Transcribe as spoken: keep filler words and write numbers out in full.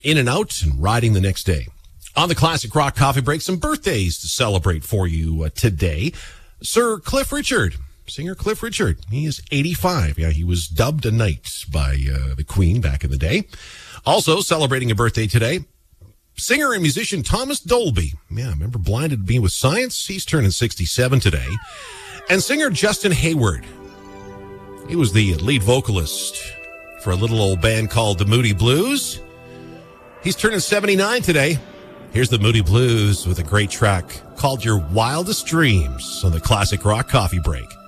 in and out and riding the next day. On the Classic Rock Coffee Break, some birthdays to celebrate for you uh, today. Sir Cliff Richard, singer Cliff Richard, he is eighty-five. Yeah, he was dubbed a knight by uh, the Queen back in the day. Also celebrating a birthday today, singer and musician Thomas Dolby. Yeah, remember Blinded Me with Science? He's turning sixty-seven today. And singer Justin Hayward. He was the lead vocalist for a little old band called the Moody Blues. He's turning seventy-nine today. Here's the Moody Blues with a great track called Your Wildest Dreams on the Classic Rock Coffee Break.